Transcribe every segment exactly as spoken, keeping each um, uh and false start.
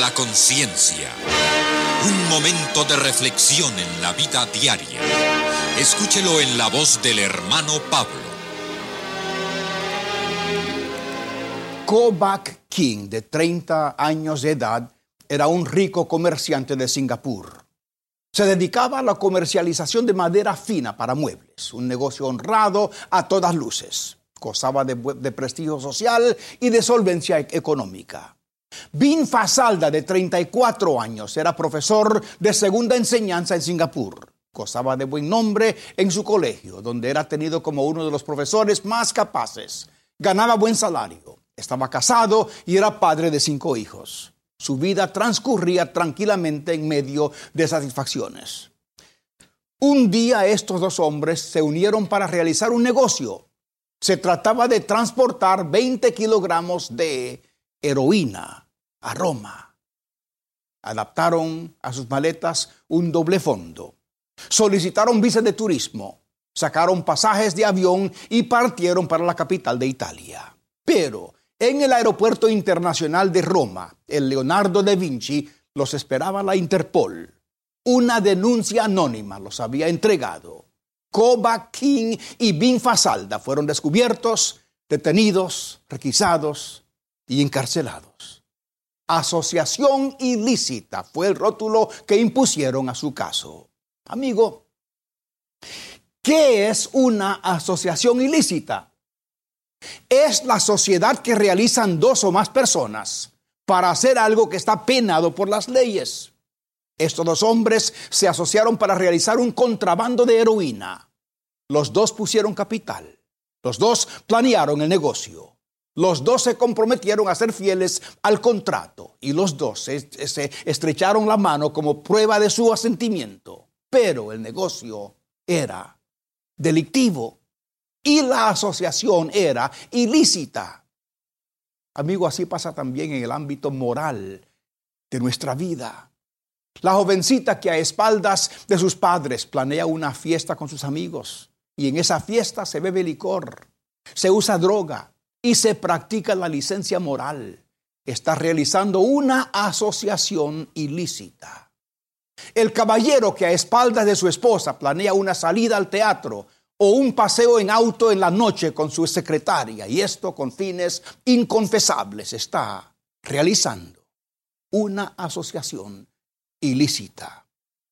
La conciencia. Un momento de reflexión en la vida diaria. Escúchelo en la voz del hermano Pablo. Ko Bak King, de treinta años de edad, era un rico comerciante de Singapur. Se dedicaba a la comercialización de madera fina para muebles, un negocio honrado a todas luces. Gozaba de, de prestigio social y de solvencia económica. Bin Fasalda, de treinta y cuatro años, era profesor de segunda enseñanza en Singapur. Gozaba de buen nombre en su colegio, donde era tenido como uno de los profesores más capaces. Ganaba buen salario, estaba casado y era padre de cinco hijos. Su vida transcurría tranquilamente en medio de satisfacciones. Un día estos dos hombres se unieron para realizar un negocio. Se trataba de transportar veinte kilogramos de heroína a Roma. Adaptaron a sus maletas un doble fondo. Solicitaron visa de turismo. Sacaron pasajes de avión y partieron para la capital de Italia. Pero en el aeropuerto internacional de Roma, el Leonardo da Vinci, los esperaba la Interpol. Una denuncia anónima los había entregado. Ko Bak King y Bin Fasalda fueron descubiertos, detenidos, requisados y encarcelados. Asociación ilícita fue el rótulo que impusieron a su caso. Amigo, ¿qué es una asociación ilícita? Es la sociedad que realizan dos o más personas para hacer algo que está penado por las leyes. Estos dos hombres se asociaron para realizar un contrabando de heroína. Los dos pusieron capital. Los dos planearon el negocio. Los dos se comprometieron a ser fieles al contrato y los dos se, se estrecharon la mano como prueba de su asentimiento. Pero el negocio era delictivo y la asociación era ilícita. Amigo, así pasa también en el ámbito moral de nuestra vida. La jovencita que a espaldas de sus padres planea una fiesta con sus amigos y en esa fiesta se bebe licor, se usa droga y se practica la licencia moral. Está realizando una asociación ilícita. El caballero que a espaldas de su esposa planea una salida al teatro o un paseo en auto en la noche con su secretaria, y esto con fines inconfesables, está realizando una asociación ilícita.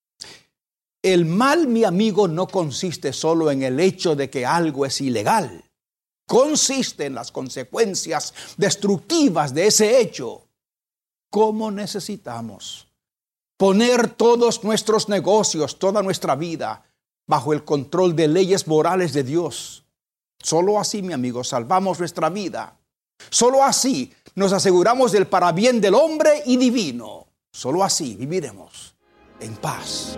El mal, mi amigo, no consiste solo en el hecho de que algo es ilegal. Consiste en las consecuencias destructivas de ese hecho. ¿Cómo necesitamos poner todos nuestros negocios, toda nuestra vida, bajo el control de leyes morales de Dios? Solo así, mi amigo, salvamos nuestra vida. Solo así nos aseguramos del parabién del hombre y divino. Solo así viviremos en paz.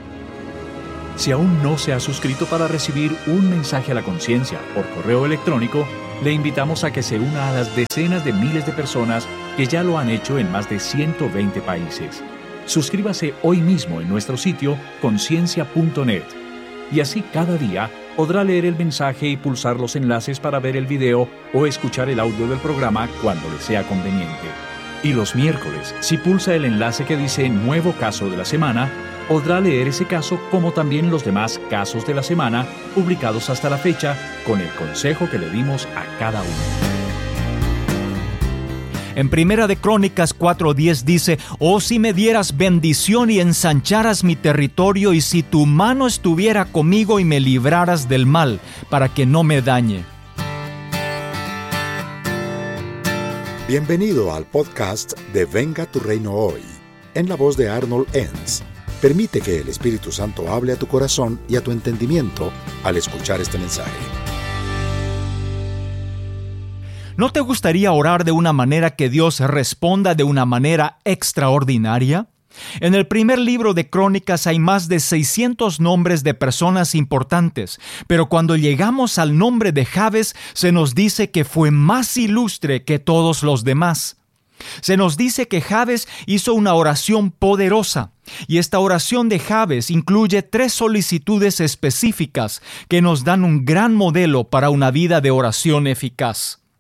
Si aún no se ha suscrito para recibir un mensaje a la conciencia por correo electrónico, le invitamos a que se una a las decenas de miles de personas que ya lo han hecho en más de ciento veinte países. Suscríbase hoy mismo en nuestro sitio conciencia punto net y así cada día podrá leer el mensaje y pulsar los enlaces para ver el video o escuchar el audio del programa cuando le sea conveniente. Y los miércoles, si pulsa el enlace que dice Nuevo Caso de la Semana, podrá leer ese caso como también los demás casos de la semana publicados hasta la fecha con el consejo que le dimos a cada uno. En Primera de Crónicas cuatro diez dice: «Oh, si me dieras bendición y ensancharas mi territorio, y si tu mano estuviera conmigo y me libraras del mal, para que no me dañe». Bienvenido al podcast de Venga tu Reino Hoy, en la voz de Arnold Enns. Permite que el Espíritu Santo hable a tu corazón y a tu entendimiento al escuchar este mensaje. ¿No te gustaría orar de una manera que Dios responda de una manera extraordinaria? En el primer libro de Crónicas hay más de seiscientos nombres de personas importantes, pero cuando llegamos al nombre de Jabes, se nos dice que fue más ilustre que todos los demás. Se nos dice que Jabes hizo una oración poderosa, y esta oración de Jabes incluye tres solicitudes específicas que nos dan un gran modelo para una vida de oración eficaz.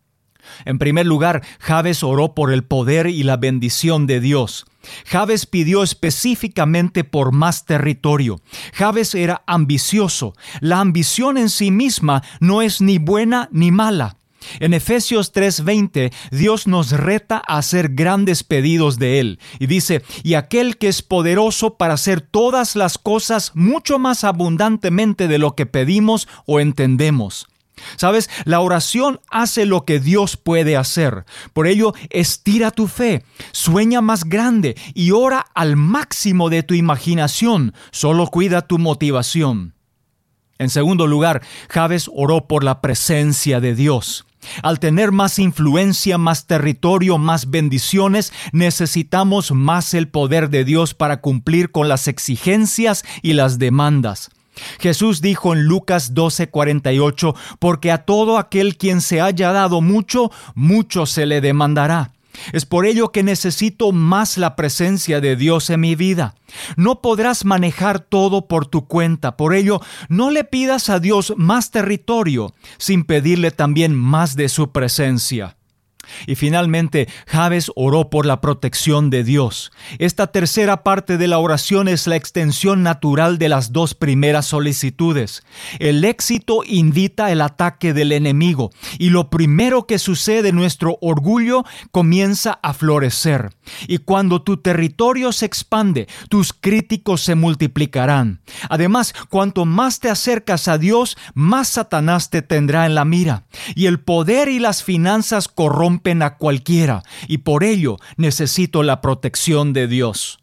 En primer lugar, Jabes oró por el poder y la bendición de Dios. Jabes pidió específicamente por más territorio. Jabes era ambicioso. La ambición en sí misma no es ni buena ni mala. En Efesios tres veinte, Dios nos reta a hacer grandes pedidos de Él. Y dice, y aquel que es poderoso para hacer todas las cosas mucho más abundantemente de lo que pedimos o entendemos. ¿Sabes? La oración hace lo que Dios puede hacer. Por ello, estira tu fe, sueña más grande y ora al máximo de tu imaginación. Solo cuida tu motivación. En segundo lugar, Jabes oró por la presencia de Dios. Al tener más influencia, más territorio, más bendiciones, necesitamos más el poder de Dios para cumplir con las exigencias y las demandas. Jesús dijo en Lucas doce cuarenta y ocho, porque a todo aquel quien se haya dado mucho, mucho se le demandará. Es por ello que necesito más la presencia de Dios en mi vida. No podrás manejar todo por tu cuenta, por ello no le pidas a Dios más territorio sin pedirle también más de su presencia. Y finalmente, Jabes oró por la protección de Dios. Esta tercera parte de la oración es la extensión natural de las dos primeras solicitudes. El éxito invita el ataque del enemigo, y lo primero que sucede, nuestro orgullo comienza a florecer. Y cuando tu territorio se expande, tus críticos se multiplicarán. Además, cuanto más te acercas a Dios, más Satanás te tendrá en la mira. Y el poder y las finanzas corrompen a cualquiera, y por ello necesito la protección de Dios.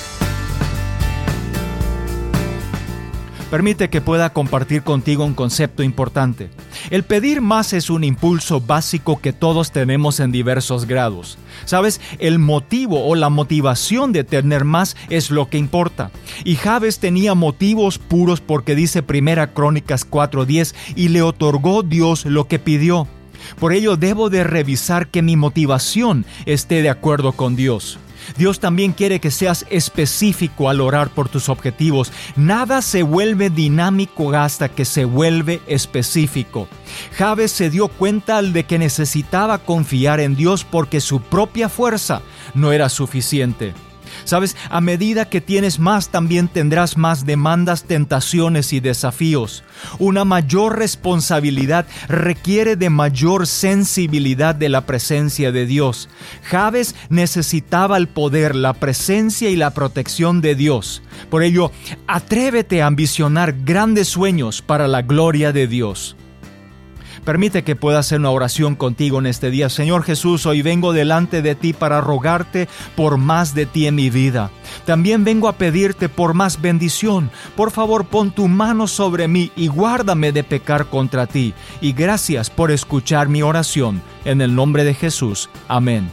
Permite que pueda compartir contigo un concepto importante. El pedir más es un impulso básico que todos tenemos en diversos grados. ¿Sabes? El motivo o la motivación de tener más es lo que importa. Y Jabes tenía motivos puros porque dice Primera Crónicas cuatro diez, y le otorgó Dios lo que pidió. Por ello debo de revisar que mi motivación esté de acuerdo con Dios. Dios también quiere que seas específico al orar por tus objetivos. Nada se vuelve dinámico hasta que se vuelve específico. Jabes se dio cuenta de que necesitaba confiar en Dios porque su propia fuerza no era suficiente. ¿Sabes? A medida que tienes más, también tendrás más demandas, tentaciones y desafíos. Una mayor responsabilidad requiere de mayor sensibilidad de la presencia de Dios. Jabes necesitaba el poder, la presencia y la protección de Dios. Por ello, atrévete a ambicionar grandes sueños para la gloria de Dios. Permite que pueda hacer una oración contigo en este día. Señor Jesús, hoy vengo delante de ti para rogarte por más de ti en mi vida. También vengo a pedirte por más bendición. Por favor, pon tu mano sobre mí y guárdame de pecar contra ti. Y gracias por escuchar mi oración. En el nombre de Jesús. Amén.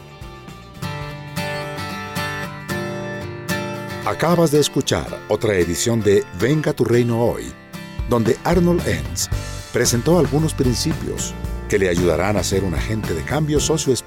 Acabas de escuchar otra edición de Venga a tu Reino Hoy, donde Arnold Enns presentó algunos principios que le ayudarán a ser un agente de cambio socioespiritual